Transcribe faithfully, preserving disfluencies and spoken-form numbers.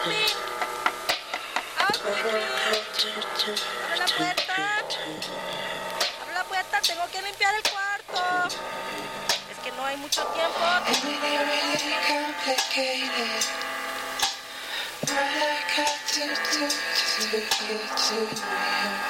Pupi. Ay, Pupi. Abre la puerta. Abre la puerta, tengo que limpiar el cuarto. Es que no hay mucho tiempo.